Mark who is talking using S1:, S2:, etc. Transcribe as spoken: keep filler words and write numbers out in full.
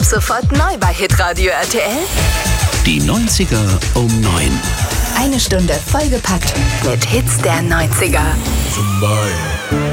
S1: sofort neu bei Hitradio R T L.
S2: Die neunziger um neun.
S1: Eine Stunde vollgepackt mit Hits der neunziger.
S3: Zum Beispiel.